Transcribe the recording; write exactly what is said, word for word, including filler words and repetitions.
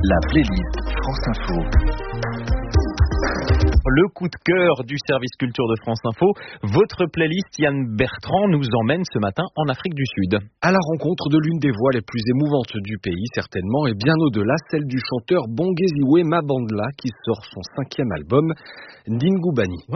La playlist France Info. Le coup de cœur du service culture de France Info, votre playlist Yann Bertrand nous emmène ce matin en Afrique du Sud. À la rencontre de l'une des voix les plus émouvantes du pays, certainement, et bien au-delà, celle du chanteur Bongeziwe Mabandla qui sort son cinquième album, Ndingubani.